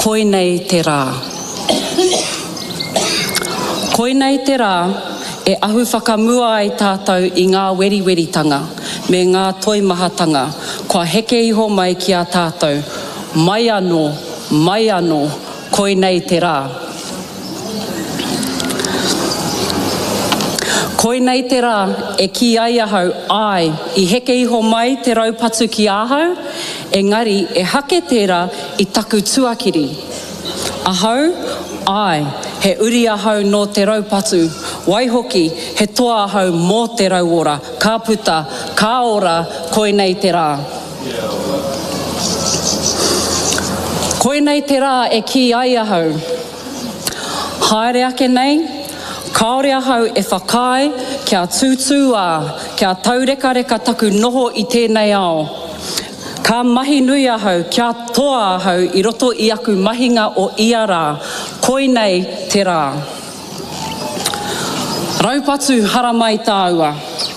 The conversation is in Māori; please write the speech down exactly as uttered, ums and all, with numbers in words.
koinei te rā. Koinei te rā e ahu whakamua ai tātou i ngā weriweritanga me ngā toimahatanga kua heke iho mai ki a tātou. Mai anō, mai anō, koinei te rā. Koinei te rā e ki ai ahau ai i heke iho mai te raupatu ki ahau, engari e hake tērā i taku tuakiri. Ahau, ai, he uri ahau no te raupatu, waihoki he toa ahau mō te rauora, ka puta, ka ora, koinei te rā. Koinei te rā e ki ai ahau. Haere ake nei, kaore ahau e whakai kia tūtū ā, kia taureka-reka taku noho i tēnei ao. Ka mahi nui ahau, kia toa ahau i roto i aku mahinga o ia rā, koinei te rā. Raupatu haramai tāua.